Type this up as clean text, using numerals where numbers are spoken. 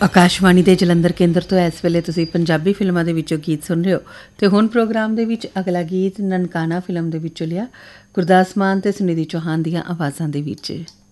ਆਕਾਸ਼ਵਾਣੀ ਦੇ ਜਲੰਧਰ ਕੇਂਦਰ ਤੋਂ ਇਸ ਵੇਲੇ ਤੁਸੀਂ ਪੰਜਾਬੀ ਫਿਲਮਾਂ ਦੇ ਵਿੱਚੋਂ ਗੀਤ ਸੁਣ ਰਹੇ ਹੋ ਤੇ ਹੁਣ ਪ੍ਰੋਗਰਾਮ ਦੇ ਵਿੱਚ ਅਗਲਾ ਗੀਤ ਨਨਕਾਣਾ ਫਿਲਮ ਦੇ ਵਿੱਚੋਂ ਲਿਆ ਗੁਰਦਾਸ ਮਾਨ ਤੇ ਸੁਨਿਧੀ ਚੌਹਾਨ ਦੀਆਂ ਆਵਾਜ਼ਾਂ ਦੇ ਵਿੱਚ।